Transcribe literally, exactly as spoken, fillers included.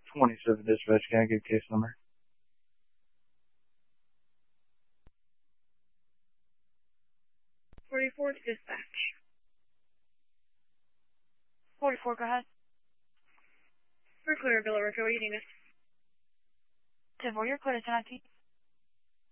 twenty-seven dispatch, can I get case number? forty-four to dispatch. forty-four, go ahead. For clear, Bill Rico, what do you need us? ten four, you're clear to ten nineteen.